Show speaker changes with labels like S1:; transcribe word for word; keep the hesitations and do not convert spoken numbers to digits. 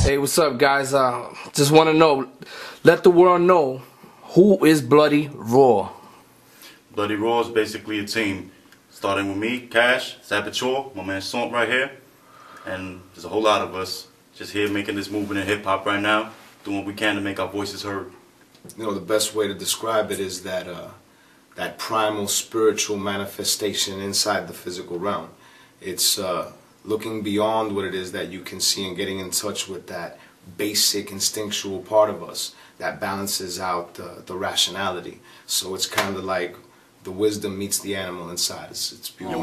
S1: Hey, what's up, guys? Uh, just want to know, let the world know, who is Bloody Raw?
S2: Bloody Raw is basically a team, starting with me, Cash, Saboteur, my man Sont right here, and there's a whole lot of us just here making this movement in hip hop right now, doing what we can to make our voices heard.
S3: You know, the best way to describe it is that uh, that primal spiritual manifestation inside the physical realm. It's uh, looking beyond what it is that you can see and getting in touch with that basic instinctual part of us that balances out uh, the rationality. So it's kind of like the wisdom meets the animal inside. It's, it's beautiful.